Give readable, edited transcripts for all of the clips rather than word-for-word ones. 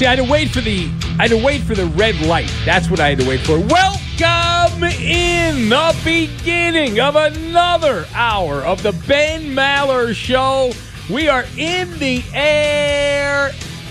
See, I had to wait for the red light. That's what I had to wait for. Welcome in the beginning of another hour of the Ben Maller Show. We are in the air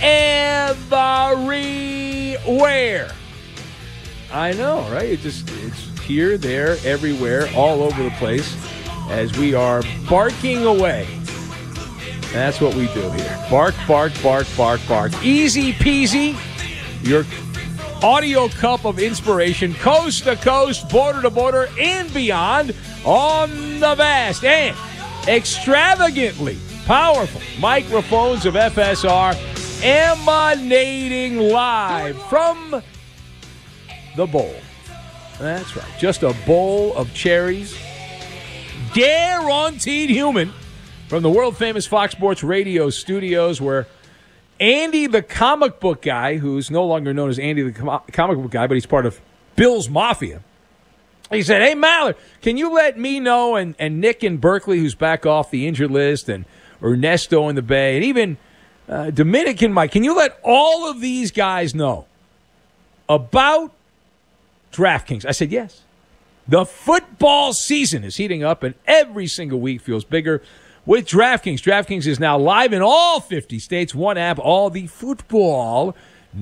everywhere. I know, right? It's here, there, everywhere, all over the place as we are barking away. That's what we do here. Bark, bark, bark, bark, bark. Easy peasy. Your audio cup of inspiration, coast to coast, border to border, and beyond on the vast and extravagantly powerful microphones of FSR, emanating live from the bowl. That's right. Just a bowl of cherries. Guaranteed human. From the world-famous Fox Sports Radio studios, where Andy the comic book guy, who's no longer known as Andy the comic book guy, but he's part of Bill's Mafia, he said, hey, Maller, can you let me know, and Nick in Berkeley, who's back off the injured list, and Ernesto in the Bay, and even Dominican Mike, can you let all of these guys know about DraftKings? I said, yes. The football season is heating up, and every single week feels bigger with DraftKings. DraftKings is now live in all 50 states. One app, all the football